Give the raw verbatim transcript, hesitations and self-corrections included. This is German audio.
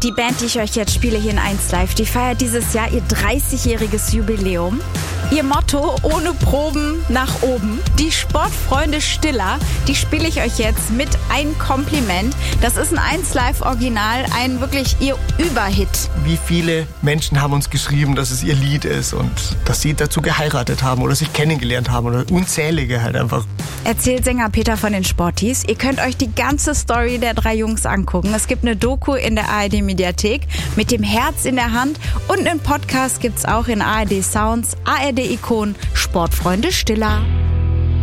Die Band, die ich euch jetzt spiele hier in eins Live, die feiert dieses Jahr ihr dreißigjähriges Jubiläum. Ihr Motto, ohne Proben nach oben. Die Sportfreunde Stiller, die spiele ich euch jetzt mit Ein Kompliment. Das ist ein eins Live Original, ein wirklich ihr Überhit. Wie viele Menschen haben uns geschrieben, dass es ihr Lied ist und dass sie dazu geheiratet haben oder sich kennengelernt haben oder unzählige halt einfach. Erzählt Sänger Peter von den Sporties. Ihr könnt euch die ganze Story der drei Jungs angucken. Es gibt eine Doku in der A R D Mediathek mit dem Herz in der Hand und einen Podcast gibt's auch in A R D Sounds, A R D Ikon Sportfreunde Stiller.